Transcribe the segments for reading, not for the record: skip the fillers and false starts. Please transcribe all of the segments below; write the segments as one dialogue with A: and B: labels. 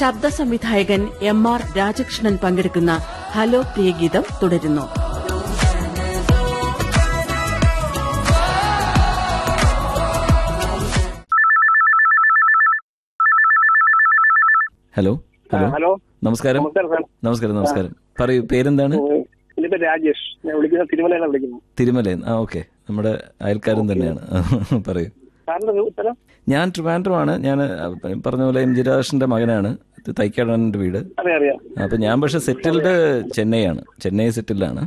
A: ശബ്ദ സംവിധായകൻ MR രാജകൃഷ്ണൻ പങ്കെടുക്കുന്ന ഹലോ പ്രിയഗീതം തുടരുന്നു.
B: ഹലോ ഹലോ
C: ഹലോ,
B: നമസ്കാരം. നമസ്കാരം നമസ്കാരം. പറയൂ, പേരെന്താണ്?
C: രാജേഷ്. ഞാൻ വിളിക്കുന്നത് തിരുമലയാണ് വിളിക്കുന്നത്.
B: തിരുമലയിൽ. ഓക്കെ, നമ്മുടെ അയൽക്കാരൻ തന്നെയാണ്. പറയൂ. ഞാൻ ട്രിവാൻഡ്രമാണ്. ഞാൻ പറഞ്ഞ പോലെ MG രാധാകൃഷ്ണന്റെ മകനാണ്. തൈക്കാടാണ് എന്റെ വീട്. അപ്പൊ ഞാൻ പക്ഷെ സെറ്റിൽഡ് ചെന്നൈയാണ്. ചെന്നൈ സെറ്റിൽഡാണ്.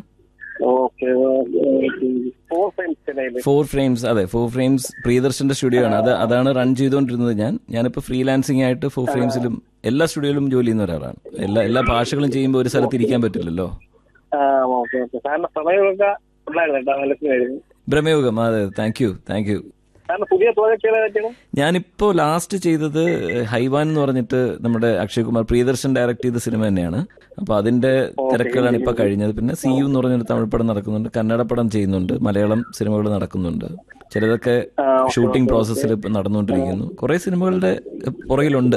B: Four frames. അതെ, ഫോർ ഫ്രെയിംസ് പ്രിയദർശന്റെ സ്റ്റുഡിയോ ആണ്. അതാണ് റൺ ചെയ്തുകൊണ്ടിരുന്നത്. ഞാനിപ്പോ ഫ്രീലാൻസിംഗ് ആയിട്ട് ഫോർ ഫ്രെയിംസിലും എല്ലാ സ്റ്റുഡിയോയിലും ജോലി ചെയ്യുന്ന ഒരാളാണ്. എല്ലാ ഭാഷകളും ചെയ്യുമ്പോൾ ഒരു സ്ഥലത്ത് ഇരിക്കാൻ പറ്റില്ലല്ലോ. ഭ്രമയുഗം. അതെ, താങ്ക് യു. ഞാനിപ്പോ ലാസ്റ്റ് ചെയ്തത് ഹൈവാൻ എന്ന് പറഞ്ഞിട്ട് നമ്മുടെ അക്ഷയ് കുമാർ പ്രിയദർശൻ ഡയറക്ട് ചെയ്ത സിനിമ തന്നെയാണ്. അപ്പൊ അതിന്റെ തിരക്കുകളാണ് ഇപ്പൊ കഴിഞ്ഞത്. പിന്നെ CU എന്ന് പറഞ്ഞൊരു തമിഴ് പടം നടക്കുന്നുണ്ട്, കന്നഡ പടം ചെയ്യുന്നുണ്ട്, മലയാളം സിനിമകൾ നടക്കുന്നുണ്ട്. ചിലതൊക്കെ ഷൂട്ടിംഗ് പ്രോസസ്സിൽ ഇപ്പൊ നടന്നുകൊണ്ടിരിക്കുന്നു. കുറെ സിനിമകളുടെ പുറകിലുണ്ട്.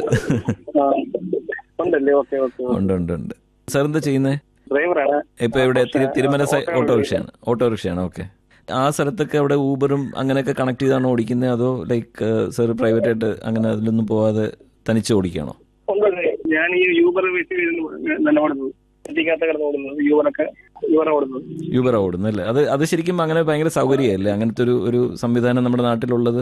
B: ഉണ്ട്. സാർ എന്താ ചെയ്യുന്നേ? ഇപ്പൊ ഇവിടെ തിരുമല ഓട്ടോറിക്ഷയാണ്. ഓക്കെ. ആ സ്ഥലത്തൊക്കെ അവിടെ ഊബറും അങ്ങനെയൊക്കെ കണക്ട് ചെയ്താണോ ഓടിക്കുന്നത്, അതോ ലൈക്ക് സാർ പ്രൈവറ്റ് ആയിട്ട് അങ്ങനെ അതിലൊന്നും പോവാതെ തനിച്ച് ഓടിക്കുകയാണോ?
C: ഞാൻ ഈ യൂബർ
B: ഓടുന്നു അല്ലേ? അത് ശരിക്കും അങ്ങനെ ഭയങ്കര സൗകര്യമല്ലേ അങ്ങനത്തെ ഒരു സംവിധാനം നമ്മുടെ നാട്ടിലുള്ളത്?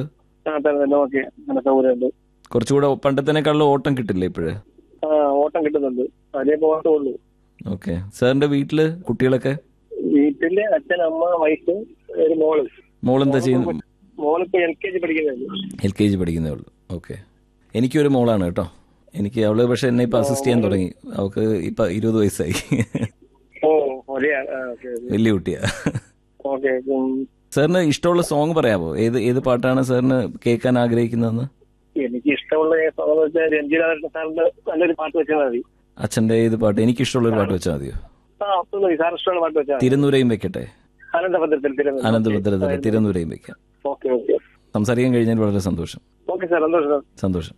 B: കുറച്ചുകൂടെ പണ്ടത്തേക്കാളും ഓട്ടം കിട്ടില്ലേ ഇപ്പോഴേ?
C: ഓട്ടം കിട്ടുന്നുണ്ട്. അതേ പോകത്തുള്ളൂ.
B: ഓക്കെ. സാറിന്റെ വീട്ടില് കുട്ടികളൊക്കെ?
C: വീട്ടില് അച്ഛൻ, അമ്മ, വൈഫ്, ഒരു മോള്.
B: മോളെന്താ ചെയ്യുന്നത്?
C: മോളിപ്പോ LKG
B: പഠിക്കുന്നേ ഉള്ളൂ. ഓക്കെ. എനിക്കൊരു മോളാണ് കേട്ടോ. അവള് പക്ഷെ എന്നെ ഇപ്പൊ അസിസ്റ്റ് ചെയ്യാൻ തുടങ്ങി. അവൾക്ക് ഇപ്പൊ 20 വയസ്സായി. വലിയ കുട്ടിയാ. സാറിന് ഇഷ്ടമുള്ള സോങ് പറയാമോ? ഏത് പാട്ടാണ് സാറിന് കേൾക്കാൻ ആഗ്രഹിക്കുന്നതെന്ന്?
C: എനിക്ക് ഇഷ്ടമുള്ള സോങ് വെച്ചാൽ MG രാധാകൃഷ്ണൻ സാറിന്റെ നല്ലൊരു പാട്ട് വെച്ചാൽ മതി.
B: അച്ഛന്റെ ഏത് പാട്ട്? എനിക്ക് ഇഷ്ടമുള്ള ഒരു പാട്ട് വെച്ചാൽ മതിയോ? തിരുനൂരയും വെക്കട്ടെ. അനന്തഭദ്രത്തിൽ തിരുനൂരയും വെക്കാം. സംസാരിക്കാൻ കഴിഞ്ഞാൽ വളരെ സന്തോഷം. സന്തോഷം.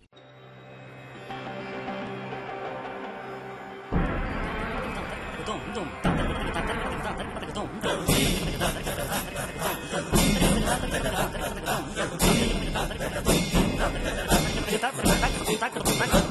D: Tac, tac, tac, tac, tac.